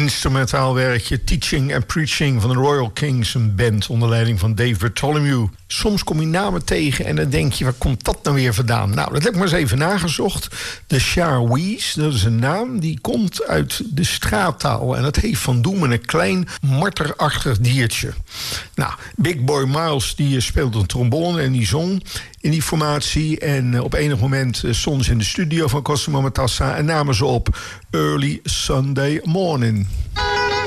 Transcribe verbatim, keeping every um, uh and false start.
instrumentaal werkje Teaching and Preaching van de Royal Kings, een band onder leiding van Dave Bartholomew. Soms kom je namen tegen en dan denk je, waar komt dat nou weer vandaan? Nou, dat heb ik maar eens even nagezocht. De Charwees, dat is een naam die komt uit de straattaal en dat heeft van doen met een klein marterachtig diertje. Nou, Big Boy Miles die speelt een trombone en die zong in die formatie. En op enig moment stonden ze in de studio van Cosimo Matassa en namen ze op Early Sunday Morning.